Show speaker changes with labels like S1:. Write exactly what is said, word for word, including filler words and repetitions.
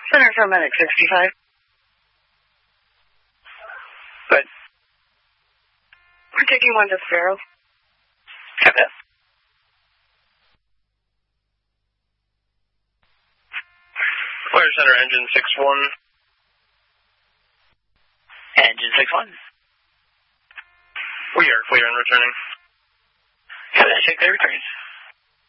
S1: Center for Medic sixty-five.
S2: Good.
S1: We're taking one to Sparrow.
S2: Okay.
S3: Fire Center, engine six one.
S2: Engine six one.
S3: We are clear and returning.
S2: Can I check the returns?